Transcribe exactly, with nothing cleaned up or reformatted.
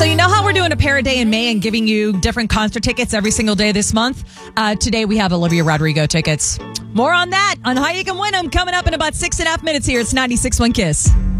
So you know how we're doing a pair a day in May and giving you different concert tickets every single day this month? Uh, today we have Olivia Rodrigo tickets. More on that, on how you can win them, coming up in about six and a half minutes here. It's ninety-six point one Kiss.